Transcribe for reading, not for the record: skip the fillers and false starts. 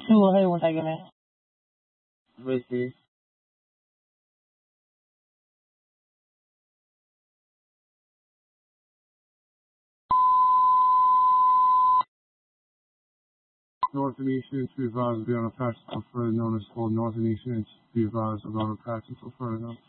uruhare butagira versus Northern Eastern Interview Bars will be on a practical further known as called Northern Eastern Interview Bars of our practical further known.